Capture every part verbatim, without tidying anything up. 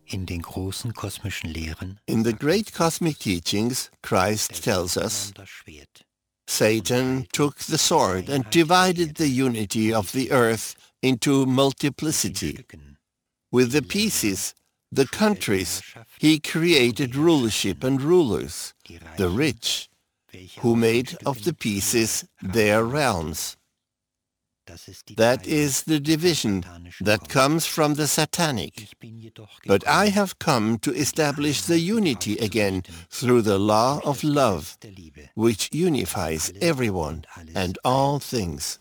In den großen kosmischen Lehren In the great cosmic teachings, Christ tells us, Satan took the sword and divided the unity of the earth into multiplicity. With the pieces, the countries, he created rulership and rulers, the rich, who made of the pieces their realms. That is the division that comes from the satanic. But I have come to establish the unity again through the law of love, which unifies everyone and all things.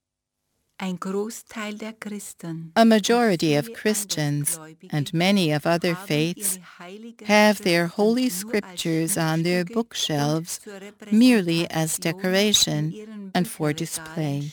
A majority of Christians and many of other faiths have their holy scriptures on their bookshelves merely as decoration and for display.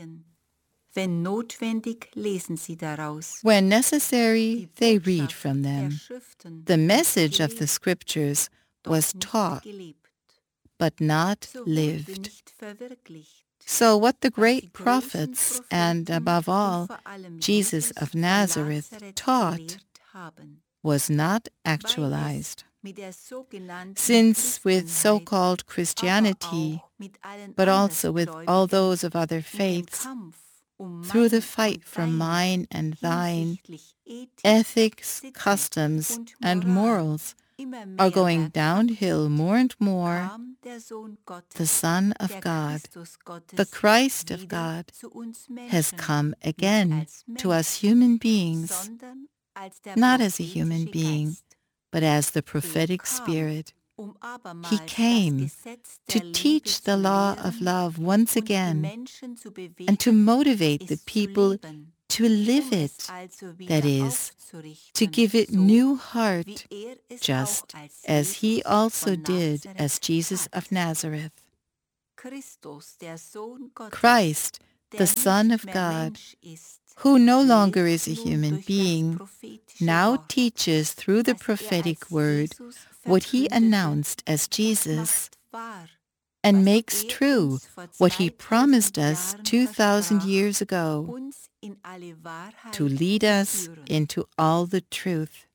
When necessary, they read from them. The message of the scriptures was taught, but not lived. So what the great prophets, and above all, Jesus of Nazareth, taught was not actualized. Since with so-called Christianity, but also with all those of other faiths, through the fight for mine and thine, ethics, customs, and morals are going downhill more and more, the Son of God, the Christ of God, has come again to us human beings, not as a human being, but as the prophetic Spirit. He came to teach the law of love once again and to motivate the people to live it, that is, to give it new heart, just as he also did as Jesus of Nazareth. Christ, the Son of God, who no longer is a human being, now teaches through the prophetic word what he announced as Jesus, and makes true what he promised us two thousand years ago, to lead us into all the truth.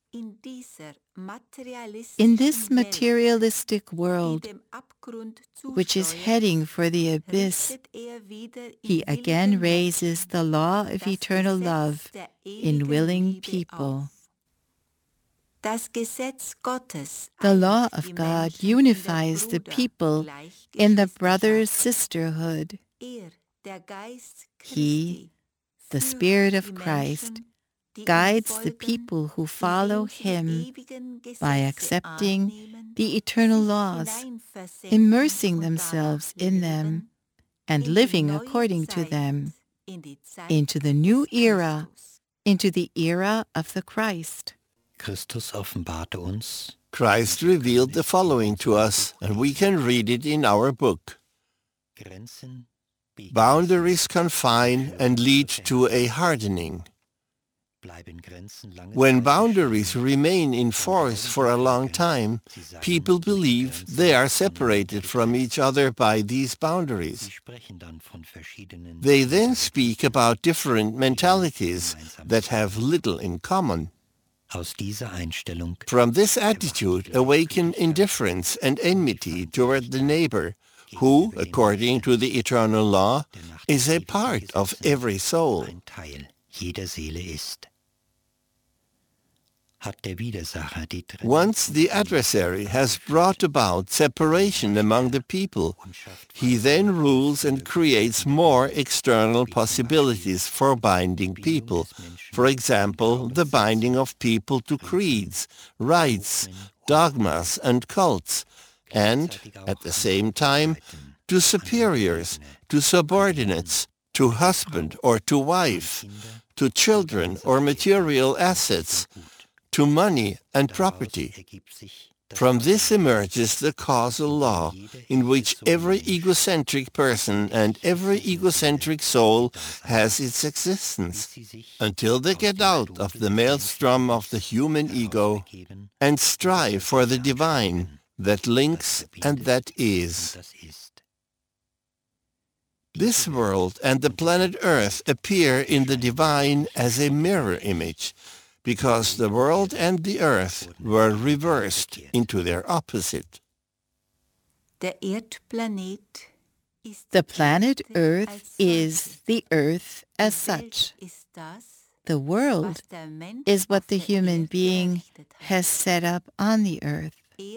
In this materialistic world, which is heading for the abyss, he again raises the law of eternal love in willing people. The law of God unifies the people in the brother sisterhood. He, the Spirit of Christ, guides the people who follow him by accepting the eternal laws, immersing themselves in them, and living according to them, into the new era, into the era of the Christ. Christus offenbarte uns, Christ revealed the following to us, and we can read it in our book. Grenzen, Boundaries confine and lead to a hardening. bleiben Grenzen lange When Zeit boundaries bestehen, remain in force for a long time, people believe they are separated from each other by these Sie boundaries. sprechen dann von verschiedenen They then speak about different mentalities that have little in common. Aus dieser Einstellung From this attitude awaken indifference and enmity toward the neighbor, who, according to the eternal law, is a part of every soul. ein Teil jeder Seele ist. Hat der Widersacher die Trennung Once the adversary has brought about separation among the people, he then rules and creates more external possibilities for binding people. For example, the binding of people to creeds, rites, dogmas, and cults, and, at the same time, to superiors, to subordinates, to husband or to wife, to children or material assets, to money and property. From this emerges the causal law, in which every egocentric person and every egocentric soul has its existence, until they get out of the maelstrom of the human ego and strive for the divine that links and that is. This world and the planet Earth appear in the divine as a mirror image, because the world and the earth were reversed into their opposite. The planet Earth is the Earth as such. The world is what the human being has set up on the Earth.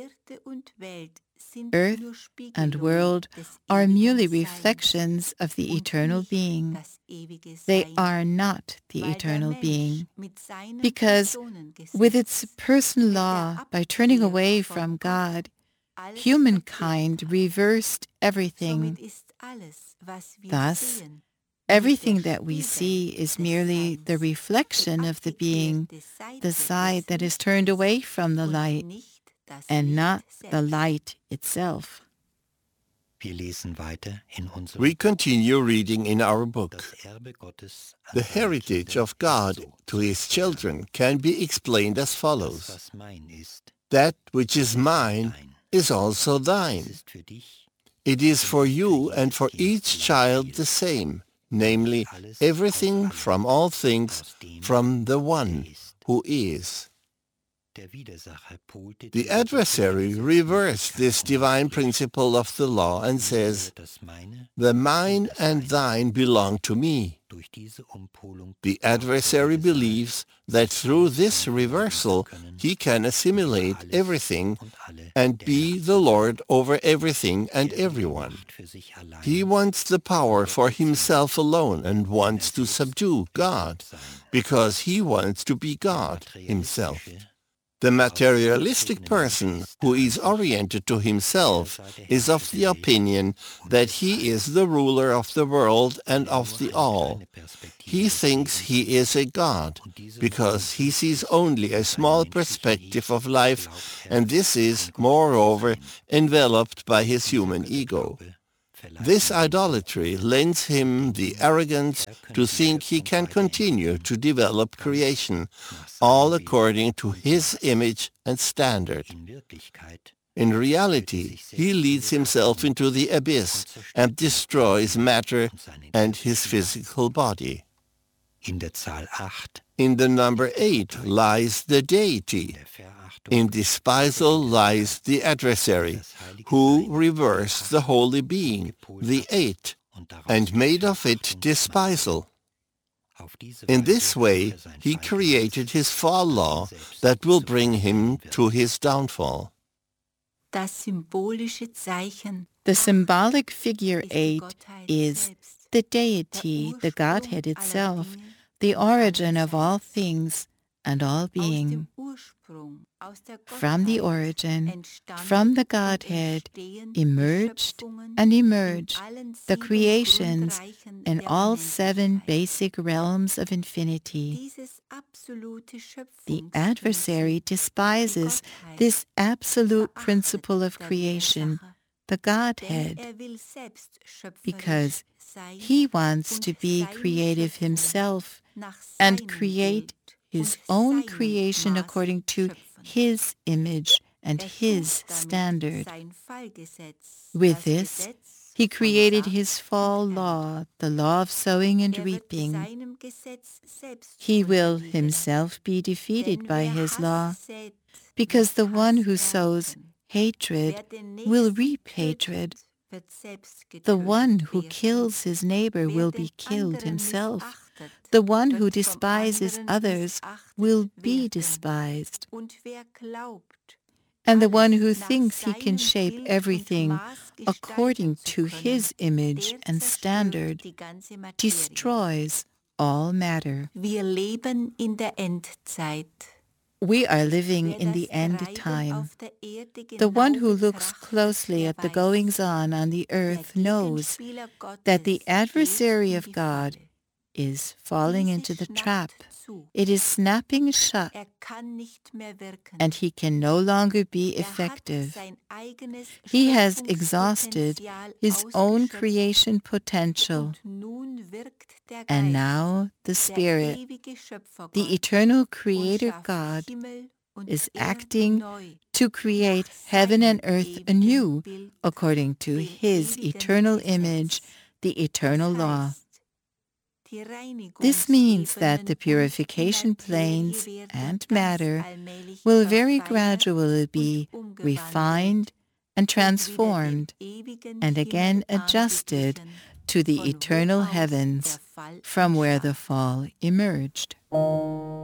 Earth and world are merely reflections of the eternal being. They are not the eternal being, because with its personal law, by turning away from God, humankind reversed everything. Thus, everything that we see is merely the reflection of the being, the side that is turned away from the light, and not the light itself. We continue reading in our book. The heritage of God to his children can be explained as follows. That which is mine is also thine. It is for you and for each child the same, namely, everything from all things from the one who is. The adversary reversed this divine principle of the law and says, "The mine and thine belong to me." The adversary believes that through this reversal he can assimilate everything and be the Lord over everything and everyone. He wants the power for himself alone and wants to subdue God, because he wants to be God himself. The materialistic person who is oriented to himself is of the opinion that he is the ruler of the world and of the all. He thinks he is a god because he sees only a small perspective of life, and this is, moreover, enveloped by his human ego. This idolatry lends him the arrogance to think he can continue to develop creation, all according to his image and standard. In reality, he leads himself into the abyss and destroys matter and his physical body. In the number eight lies the deity. In despisal lies the adversary, who reversed the holy being, the eight, and made of it despisal. In this way, he created his fall law that will bring him to his downfall. The symbolic figure eight is the deity, the Godhead itself, the origin of all things and all being. From the origin, from the Godhead, emerged and emerged the creations in all seven basic realms of infinity. The adversary despises this absolute principle of creation, the Godhead, because he wants to be creative himself and create his own creation according to his image and his standard. With this, he created his fall law, the law of sowing and reaping. He will himself be defeated by his law, because the one who sows hatred will reap hatred. The one who kills his neighbor will be killed himself. The one who despises others will be despised. And the one who thinks he can shape everything according to his image and standard destroys all matter. We are living in the end time. The one who looks closely at the goings-on on the earth knows that the adversary of God is falling into the trap. It is snapping shut, and he can no longer be effective. He has exhausted his own creation potential, and now the Spirit, the eternal Creator God, is acting to create heaven and earth anew according to his eternal image, the eternal law. This means that the purification planes and matter will very gradually be refined and transformed and again adjusted to the eternal heavens from where the fall emerged.